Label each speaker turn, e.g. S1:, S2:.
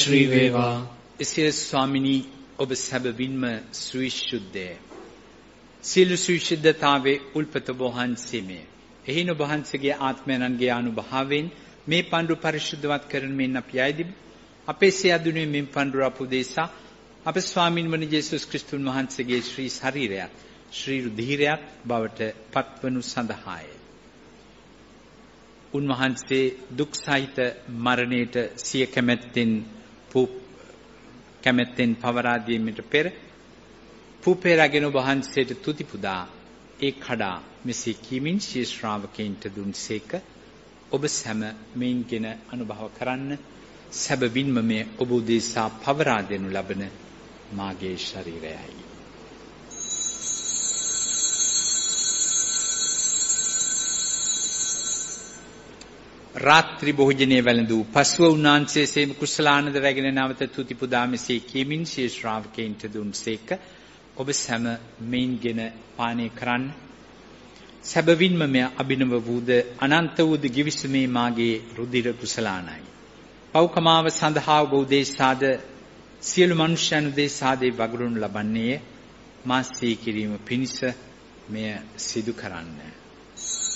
S1: ශ්‍රී වේවා.
S2: එසේ ස්වාමිනී ඔබ සැබවින්ම සවිශුද්ධය. සියලු සවිශුද්ධතාවේ උල්පත වහන්සේමය. එහින ඔබ වහන්සේගේ ආත්මයන්ගේ අනුභවයෙන් මේ පඬුර පරිශුද්ධවත් කරමින් අපි යයිදිමු. අපේ සියදුනේ මෙන් පඬුර අපුදේසා අප ස්වාමින් වන යේසුස් ක්‍රිස්තුන් වහන්සේගේ ශ්‍රී ශරීරයත් ශ්‍රී රුධිරයත් බවට පත්වනු සඳහාය. උන්වහන්සේ දුක් සහිත මරණයට සිය කැමැත්තෙන් පවරා දීමට පෙර පුපේරගෙන වහන්සේට තුති පුදා ඒ කඩා මෙසේ කීමින් සිය ශ්‍රාවකයන්ට දුන්සේක. ඔබ සැම මෙයින්ගෙන අනුභව කරන්න. සැබවින්ම මේ ඔබ උදෙසා පවරා දෙනු ලබන මාගේ ශරීරයයි. රාත්‍රී භෝජනයේ වැළඳූ පසුව උන්වහන්සේ සේම කුසලානද රැගෙන නැවත තුති පුදා මෙසේ කීමින් සිය ශ්‍රාවකයන්ට දුන්සේක. ඔබ සැම මෙයින්ගෙන පානය කරන්න. සැබවින්ම මෙය අභිනව වූද අනන්ත වූද ගිවිසුමේ මාගේ රුධිර කුසලානයි. පෞකමාව සඳහා ඔබ උදෙසාද සියලු මනුෂ්‍යයන් උදෙසාද වගුරුන් ලබන්නේ මා සිහි කිරීම පිණිස මෙය සිදු කරන්න.